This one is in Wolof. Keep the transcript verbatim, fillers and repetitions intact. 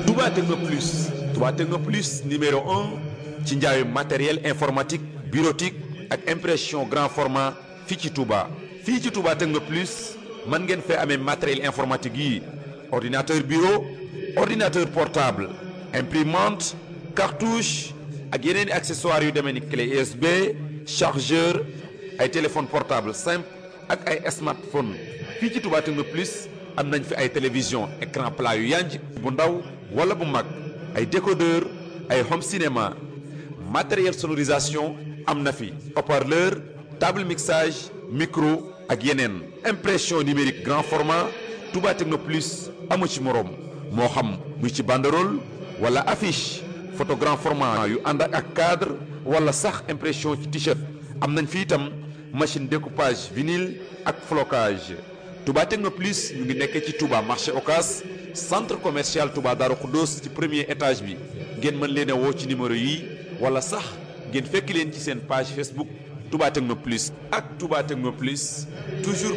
Touba Techno Plus Touba Techno Plus numéro un ci njaayu matériel informatique bureautique ak impression grand format fii ci Touba. fii ci Touba Techno Plus mën ngeen fee amee matériel informatique yi ordinateur bureau ordinateur portable imprimante cartouche ak yeneen i accessoires yu demee ni clé U S B chargeur ay téléphone portable simple ak ay smartphone fii ci Touba Techno Plus am nañ fi ay télévision écran plat yu yanj bu ndaw wala bu mag ay décodeur ay home cinéma matériel sonorisation am na fi haut-parleur table mixage micro ak yeneen impression numérique grand format Touba Techno Plus amu ci moroom moo xam muy ci banderole wala affiche photo grand format yu ànd ak cadre wala sax impression ci t-shirt am nañ fi itam machine découpage vinyle ak flocage Touba Techno Plus ñu ngi nekkee ci Touba marché Ocas centre commercial Touba Darou Khoudoss ci premier étage bi ngeen mën leen a woo ci numéro yi wala sax ngeen fekk leen ci seen page Facebook Touba Techno Plus ak Touba Techno Plus toujours